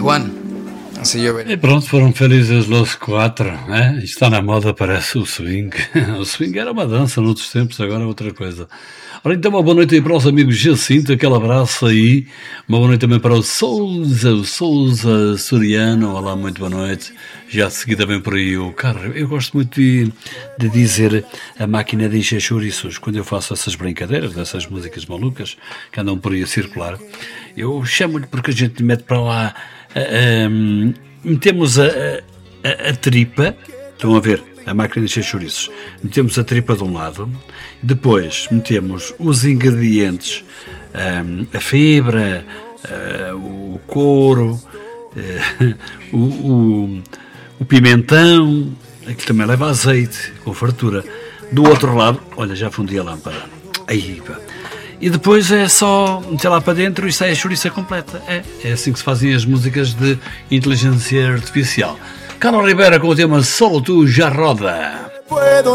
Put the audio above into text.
one. Así yo veré. E pronto, foram felizes los quatro, né? Está na moda, parece o swing. O swing era uma dança noutros tempos, agora é outra coisa. Ora, então, uma boa noite aí para os amigos Jacinto, aquele abraço aí. Uma boa noite também para o Souza Soriano. Olá, muito boa noite. Já de seguida vem por aí o carro. Eu gosto muito de dizer a máquina de encher chouriços quando eu faço essas brincadeiras, dessas músicas malucas que andam por aí a circular. Eu chamo-lhe porque a gente mete para lá. Metemos a tripa, estão a ver, a máquina de encher chouriços, metemos a tripa de um lado, depois metemos os ingredientes, a fibra, o couro, o pimentão, que também leva azeite, com fartura. Do outro lado, olha, já fundi a lâmpada. Aí, pá. E depois é só meter lá para dentro e sai a chouriça completa. É assim que se fazem as músicas de inteligência artificial. Carlos Ribeira com o tema Solo Tu Já Roda.